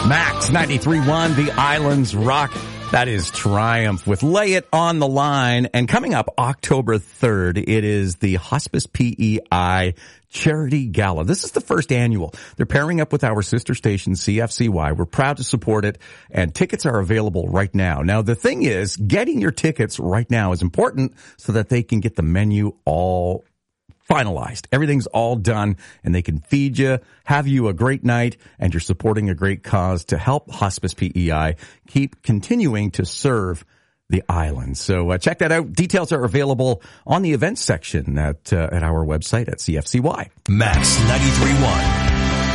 Max 93.1, The Islands Rock. That is Triumph with Lay It on the Line. And coming up October 3rd, it is the Hospice PEI Charity Gala. This is the first annual. They're pairing up with our sister station, CFCY. We're proud to support it, and tickets are available right now. Now, the thing is, getting your tickets right now is important so that they can get the menu all finalized. Everything's all done, and they can feed you, have you a great night, and you're supporting a great cause to help Hospice PEI keep continuing to serve the island. So check that out. Details are available on the events section at our website at CFCY. Max 93.1.